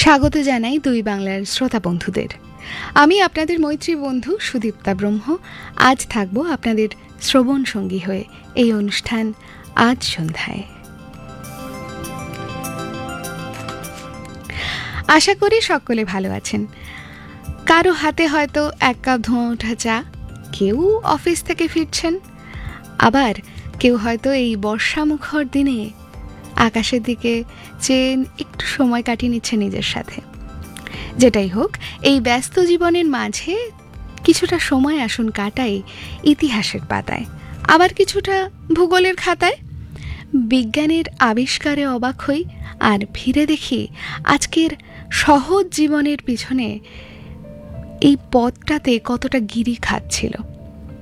স্বাগত জানাই দুই বাংলার শ্রোতা বন্ধুদের। আমি আপনাদের মৈত্রী বন্ধু সুদীপ্তা ব্রহ্ম আজ থাকবো আপনাদের শ্রবণ সঙ্গী হয়ে এই অনুষ্ঠান আজ সন্ধ্যায়। আশা করি সকলে ভালো আছেন। কারো হাতে হয়তো এক কাপ ধোঁয়া ওঠা চা, কেউ অফিস থেকে ফিরছেন, আবার কেউ হয়তো এই বর্ষামুখর দিনে আকাশের দিকে চেয়ে একটু সময় কাটিয়ে নিচ্ছে নিজের সাথে। যেটাই হোক, এই ব্যস্ত জীবনের মাঝে কিছুটা সময় আসুন কাটাই ইতিহাসের পাতায়, আবার কিছুটা ভূগোলের খাতায়। বিজ্ঞানের আবিষ্কারে অবাক হই আর ফিরে দেখি আজকের সহজ জীবনের পিছনে এই পথটাতে কতটা গিরি খাচ্ছিল।